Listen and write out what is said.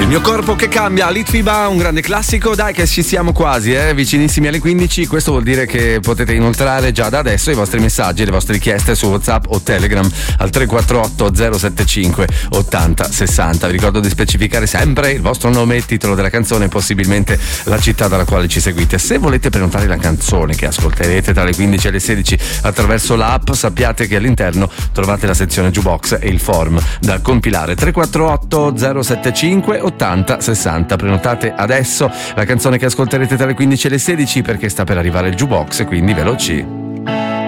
Il mio corpo che cambia, Litfiba, un grande classico. Dai che ci siamo quasi, vicinissimi alle 15. Questo vuol dire che potete inoltrare già da adesso i vostri messaggi, le vostre richieste su WhatsApp o Telegram al 348 075 80 60. Vi ricordo di specificare sempre il vostro nome, il titolo della canzone e possibilmente la città dalla quale ci seguite. Se volete prenotare la canzone che ascolterete tra le 15 e le 16 attraverso l'app, sappiate che all'interno trovate la sezione Jukebox e il form da compilare. 348 075 80 60. Prenotate adesso la canzone che ascolterete tra le 15 e le 16 perché sta per arrivare il Jukebox, quindi veloci.